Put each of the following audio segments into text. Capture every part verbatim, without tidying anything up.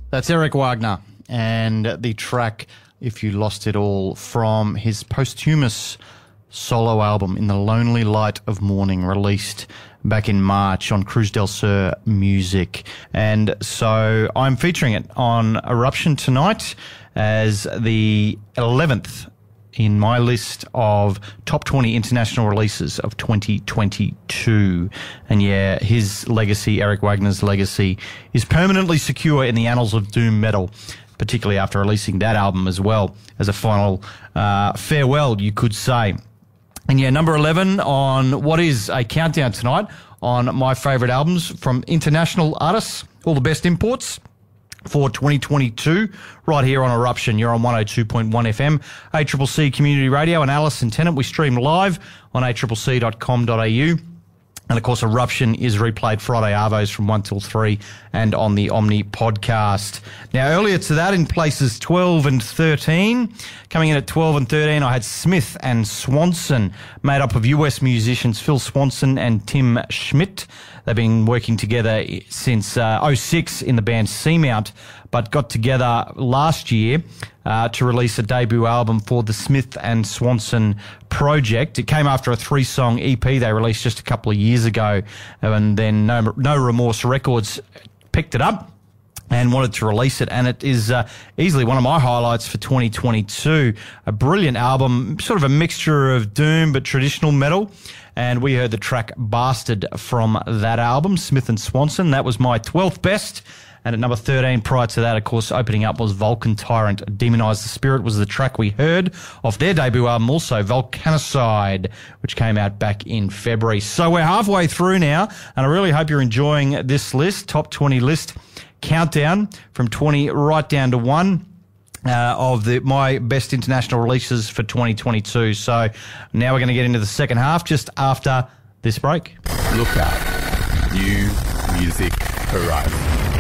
That's Eric Wagner and the track If You Lost It All from his posthumous solo album In the Lonely Light of Morning, released back in March on Cruz del Sur Music. And so I'm featuring it on Eruption tonight as the eleventh in my list of top twenty international releases of twenty twenty-two. And yeah, his legacy, Eric Wagner's legacy, is permanently secure in the annals of doom metal, particularly after releasing that album as well as a final uh, farewell, you could say. And yeah, number eleven on what is a countdown tonight on my favourite albums from international artists, all the best imports for twenty twenty-two, right here on Eruption. You're on one oh two point one F M, A C C C Community Radio, and Alice and Tennant. We stream live on a c c c dot com dot a u. And, of course, Eruption is replayed Friday Arvos from one till three and on the Omni podcast. Now, earlier to that, in places twelve and thirteen, coming in at twelve and thirteen, I had Smith and Swanson, made up of U S musicians Phil Swanson and Tim Schmidt. They've been working together since uh, oh six in the band Seamount, but got together last year uh, to release a debut album for the Smith and Swanson project. It came after a three-song E P they released just a couple of years ago, and then No, no Remorse Records picked it up and wanted to release it, and it is uh, easily one of my highlights for twenty twenty-two. A brilliant album, sort of a mixture of doom but traditional metal, and we heard the track Bastard from that album, Smith and Swanson. That was my twelfth best. And at number thirteen, prior to that, of course, opening up was Vulcan Tyrant. Demonize the Spirit was the track we heard off their debut album, also Volcanicide, which came out back in February. So we're halfway through now, and I really hope you're enjoying this list, top twenty list countdown from twenty right down to one. Uh, of the my best international releases for twenty twenty-two. So now we're going to get into the second half just after this break. Look out. New music arrives.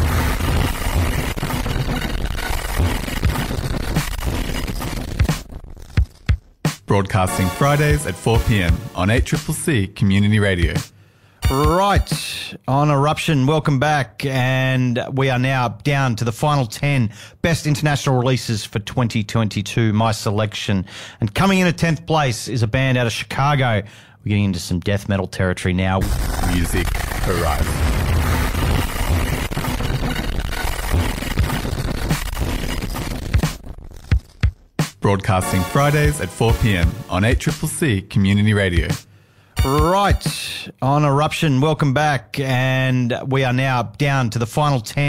Broadcasting Fridays at four p.m. on A C C C Community Radio. Right, on Eruption, welcome back, and we are now down to the final ten best international releases for twenty twenty-two, my selection. And coming in at tenth place is a band out of Chicago. We're getting into some death metal territory now. Music arrives. Broadcasting Fridays at four p.m. on A C C C Community Radio. Right, on Eruption, welcome back, and we are now down to the final ten